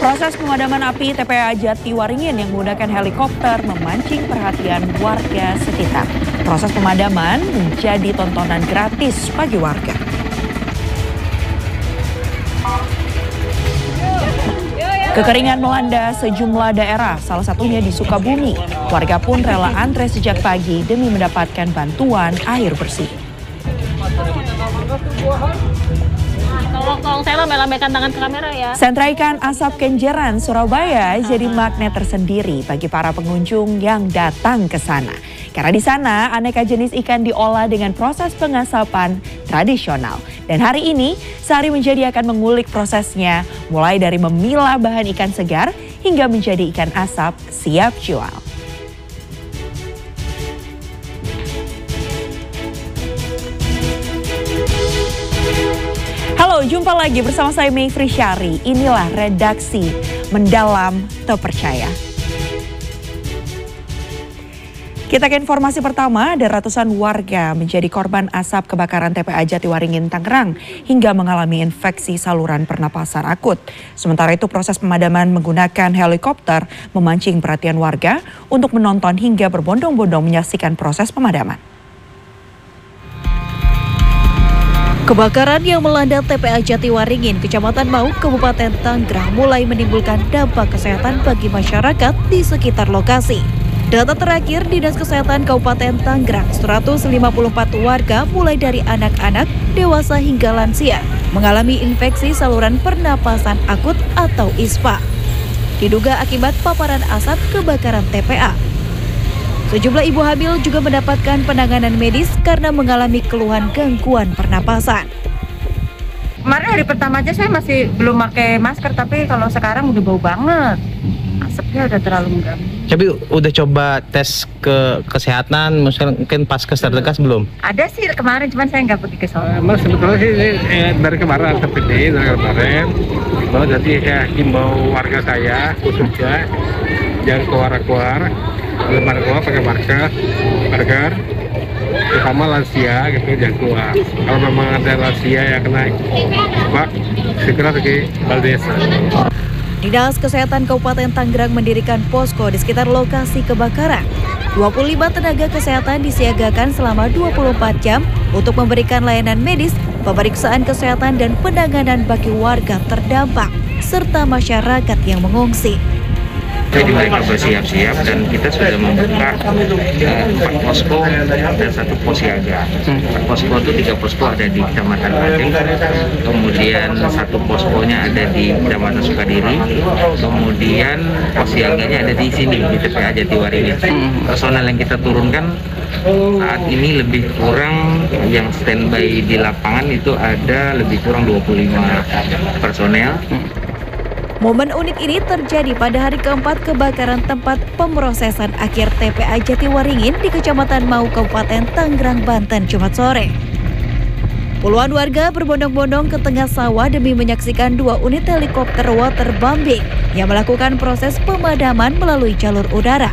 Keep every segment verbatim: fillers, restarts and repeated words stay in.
Proses pemadaman api T P A Jatiwaringin yang menggunakan helikopter memancing perhatian warga sekitar. Proses pemadaman menjadi tontonan gratis bagi warga. Kekeringan melanda sejumlah daerah, salah satunya di Sukabumi. Warga pun rela antre sejak pagi demi mendapatkan bantuan air bersih. Tolong, tolong saya lambaikan tangan ke kamera ya. Sentra ikan asap Kenjeran, Surabaya jadi magnet tersendiri bagi para pengunjung yang datang ke sana. Karena di sana aneka jenis ikan diolah dengan proses pengasapan tradisional. Dan hari ini Sari Menjadi akan mengulik prosesnya mulai dari memilah bahan ikan segar hingga menjadi ikan asap siap jual. Halo, jumpa lagi bersama saya Mayfri Syari. Inilah redaksi Mendalam Terpercaya. Kita ke informasi pertama, ada ratusan warga menjadi korban asap kebakaran T P A Jatiwaringin, Tangerang hingga mengalami infeksi saluran pernapasan akut. Sementara itu proses pemadaman menggunakan helikopter memancing perhatian warga untuk menonton hingga berbondong-bondong menyaksikan proses pemadaman. Kebakaran yang melanda T P A Jatiwaringin, Kecamatan Mau, Kabupaten Tangerang mulai menimbulkan dampak kesehatan bagi masyarakat di sekitar lokasi. Data terakhir Dinas Kesehatan Kabupaten Tangerang, seratus lima puluh empat warga mulai dari anak-anak, dewasa hingga lansia mengalami infeksi saluran pernapasan akut atau I S P A. Diduga akibat paparan asap kebakaran T P A. Sejumlah ibu hamil juga mendapatkan penanganan medis karena mengalami keluhan gangguan pernapasan. Kemarin hari pertama aja saya masih belum pakai masker, tapi kalau sekarang udah bau banget. Asapnya udah terlalu mengganggu. Tapi udah coba tes ke kesehatan, mungkin Paskes terdekat belum? Ada sih kemarin, cuman saya nggak pergi ke sana. Mas sebetulnya sih eh, dari kemarin seperti dari kemarin, bahwa jadi saya himbau warga saya khususnya jangan keluar-keluar, kalau keluar pakai masker, masker, terutama lansia gitu jangan keluar. Kalau memang ada lansia yang kena sebab segera pergi baldesa. Dinas Kesehatan Kabupaten Tangerang mendirikan posko di sekitar lokasi kebakaran. dua puluh lima tenaga kesehatan disiagakan selama dua puluh empat jam untuk memberikan layanan medis, pemeriksaan kesehatan dan penanganan bagi warga terdampak serta masyarakat yang mengungsi. Jadi mereka bersiap-siap dan kita sudah membuka eh, empat posko dan satu pos siaga. Empat posko itu tiga posko ada di Kecamatan Padeng, kemudian satu poskonya ada di Kecamatan Sukadiri, kemudian pos siaganya ada di sini di T P A Jatiwaringin. Personel yang kita turunkan saat ini lebih kurang yang standby di lapangan itu ada lebih kurang dua puluh lima personel. Momen unik ini terjadi pada hari keempat kebakaran tempat pemrosesan akhir T P A Jatiwaringin di Kecamatan Mau, Kabupaten Tangerang, Banten, Jumat sore. Puluhan warga berbondong-bondong ke tengah sawah demi menyaksikan dua unit helikopter waterbombing yang melakukan proses pemadaman melalui jalur udara.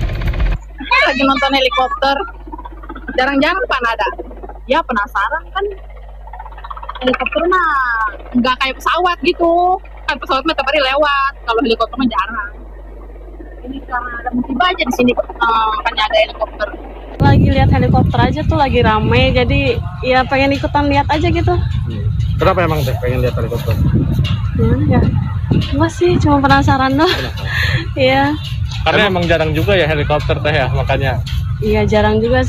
Lagi nonton helikopter, jarang-jarang pan ada. Ya penasaran kan, helikopter mah nggak kayak pesawat gitu. Kan pesawat mah tiap hari lewat, kalau helikopter mah jarang. Ini karena ada musibah aja di sini, makanya ada helikopter. Lagi lihat helikopter aja tuh lagi rame, jadi ya pengen ikutan lihat aja gitu. Kenapa emang teh pengen lihat helikopter? Ya, enggak sih, cuma penasaran doang. Iya. Karena emang jarang juga ya helikopter teh ya, makanya. Iya jarang juga sih.